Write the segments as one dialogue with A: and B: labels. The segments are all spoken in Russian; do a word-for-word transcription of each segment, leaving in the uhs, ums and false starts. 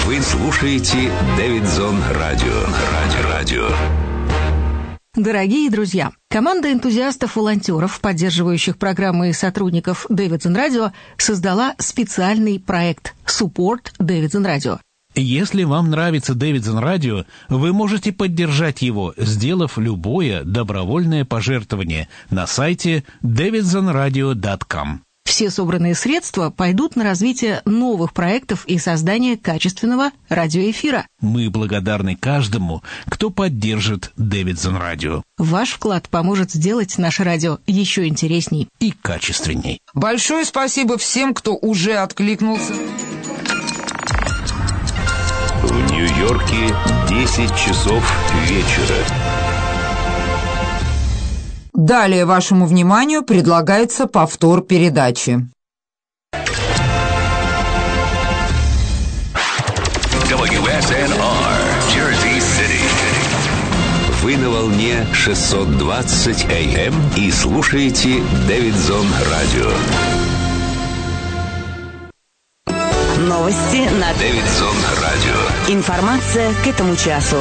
A: Вы слушаете Дэвидсон Радио. Радио. Радио.
B: Дорогие друзья, команда энтузиастов-волонтеров, поддерживающих программы и сотрудников Дэвидсон Радио, создала специальный проект Support Дэвидсон Радио.
C: Если вам нравится Дэвидсон Радио, вы можете поддержать его, сделав любое добровольное пожертвование на сайте дэвидсон радио точка ком.
B: Все собранные средства пойдут на развитие новых проектов и создание качественного радиоэфира.
C: Мы благодарны каждому, кто поддержит Дэвидсон Радио.
B: Ваш вклад поможет сделать наше радио еще интересней
C: и качественней.
D: Большое спасибо всем, кто уже откликнулся.
A: В Нью-Йорке десять часов вечера.
D: Далее вашему вниманию предлагается повтор передачи.
A: дабл ю эс эн ар, Jersey City. Вы на волне шестьсот двадцать эй эм и слушаете Дэвидсон Радио.
E: Новости на
A: Дэвидсон Радио.
E: Информация к этому часу.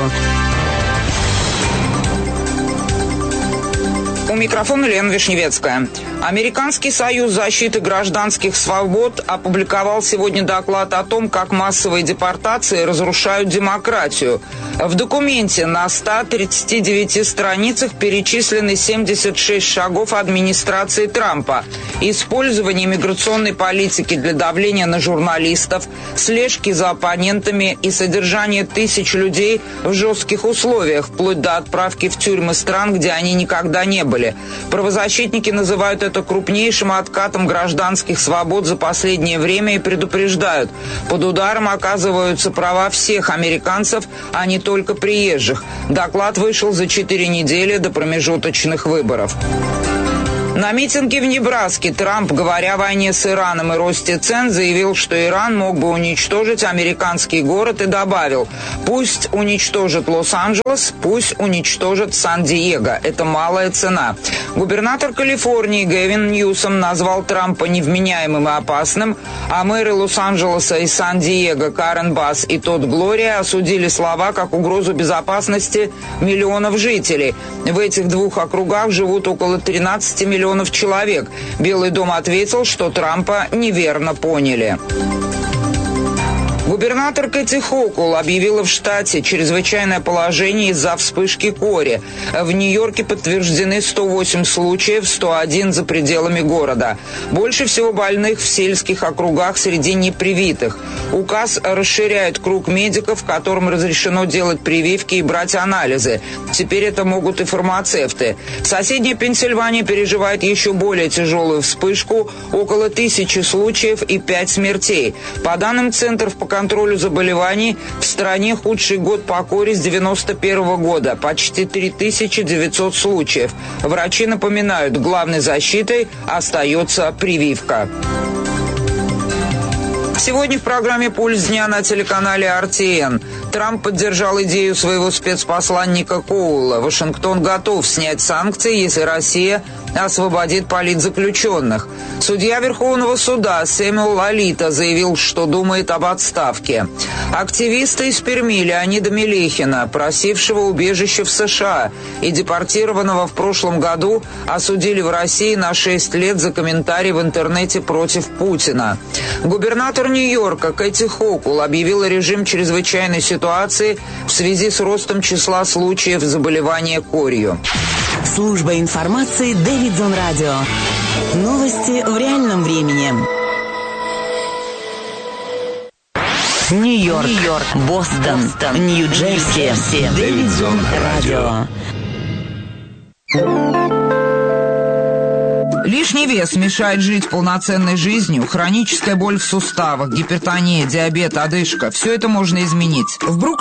D: У микрофона Лена Вишневецкая. Американский союз защиты гражданских свобод опубликовал сегодня доклад о том, как массовые депортации разрушают демократию. В документе на ста тридцати девяти страницах перечислены семьдесят шесть шагов администрации Трампа. Использование миграционной политики для давления на журналистов, слежки за оппонентами и содержание тысяч людей в жестких условиях, вплоть до отправки в тюрьмы стран, где они никогда не были. Правозащитники называют это крупнейшим откатом гражданских свобод за последнее время и предупреждают: под ударом оказываются права всех американцев, а не только приезжих. Доклад вышел за четыре недели до промежуточных выборов. На митинге в Небраске Трамп, говоря о войне с Ираном и росте цен, заявил, что Иран мог бы уничтожить американский город, и добавил: пусть уничтожит Лос-Анджелес, пусть уничтожит Сан-Диего. Это малая цена. Губернатор Калифорнии Гэвин Ньюсом назвал Трампа невменяемым и опасным, а мэры Лос-Анджелеса и Сан-Диего Карен Басс и Тодд Глория осудили слова как угрозу безопасности миллионов жителей. В этих двух округах живут около тринадцати миллионов человек. Белый дом ответил, что Трампа неверно поняли. Губернатор Кэти Хокул объявила в штате чрезвычайное положение из-за вспышки кори. В Нью-Йорке подтверждены сто восемь случаев, сто один за пределами города. Больше всего больных в сельских округах среди непривитых. Указ расширяет круг медиков, которым разрешено делать прививки и брать анализы. Теперь это могут и фармацевты. Соседняя Пенсильвания переживает еще более тяжелую вспышку. Около тысячи случаев и пять смертей. По данным Центров по контролю заболеваний, в стране худший год по коре с девяносто первого года. Почти три тысячи девятьсот случаев. Врачи напоминают, главной защитой остается прививка. Сегодня в программе «Пульс дня» на телеканале эр ти эн. Трамп поддержал идею своего спецпосланника Коула. Вашингтон готов снять санкции, если Россия освободит политзаключенных. Судья Верховного суда Сэмюэл Алито заявил, что думает об отставке. Активиста из Перми Леонида Мелехина, просившего убежище в США и депортированного в прошлом году, осудили в России на шесть лет за комментарий в интернете против Путина. Губернатор Нью-Йорка Кэти Хокул объявила режим чрезвычайной ситуации в связи с ростом числа случаев заболевания корью.
E: Служба информации Дэвидсон Радио. Новости в реальном времени. Нью-Йорк, Нью-Йорк, Бостон, Бостон, Нью-Джерси. Дэвидсон Радио.
D: Лишний вес мешает жить полноценной жизнью, хроническая боль в суставах, гипертония, диабет, одышка – все это можно изменить. В Бруклине